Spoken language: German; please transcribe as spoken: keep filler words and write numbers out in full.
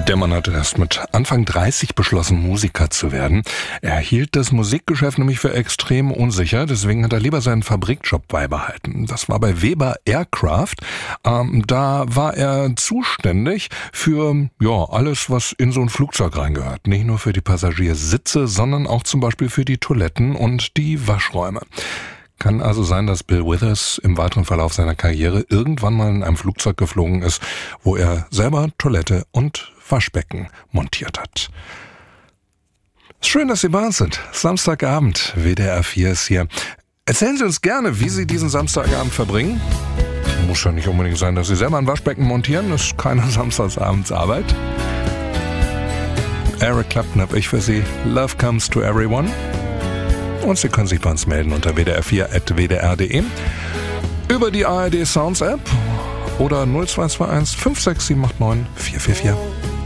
Der Mann hatte erst mit Anfang dreißig beschlossen, Musiker zu werden. Er hielt das Musikgeschäft nämlich für extrem unsicher, deswegen hat er lieber seinen Fabrikjob beibehalten. Das war bei Weber Aircraft. Ähm, da war er zuständig für ja alles, was in so ein Flugzeug reingehört. Nicht nur für die Passagiersitze, sondern auch zum Beispiel für die Toiletten und die Waschräume. Kann also sein, dass Bill Withers im weiteren Verlauf seiner Karriere irgendwann mal in einem Flugzeug geflogen ist, wo er selber Toilette und Waschbecken montiert hat. Schön, dass Sie bei uns sind. Samstagabend, W D R vier ist hier. Erzählen Sie uns gerne, wie Sie diesen Samstagabend verbringen. Muss ja nicht unbedingt sein, dass Sie selber ein Waschbecken montieren. Das ist keine Samstagsabendsarbeit. Eric Clapton habe ich für Sie. Love Comes to Everyone. Und Sie können sich bei uns melden unter w d r vier at w d r punkt d e, über die A R D Sounds App oder null zwei zwei eins fünf sechs sieben acht neun vier vier vier.